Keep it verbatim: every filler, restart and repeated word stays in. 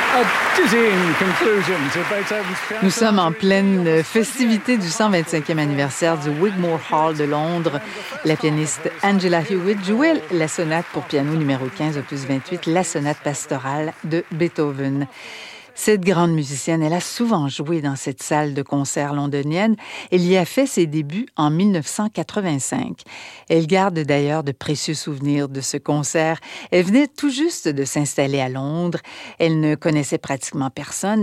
Nous sommes en pleine festivité du cent vingt-cinquième anniversaire du Wigmore Hall de Londres. La pianiste Angela Hewitt jouait la sonate pour piano numéro quinze, opus vingt-huit, la sonate pastorale de Beethoven. Cette grande musicienne, elle a souvent joué dans cette salle de concert londonienne. Elle y a fait ses débuts en mille neuf cent quatre-vingt-cinq. Elle garde d'ailleurs de précieux souvenirs de ce concert. Elle venait tout juste de s'installer à Londres. Elle ne connaissait pratiquement personne.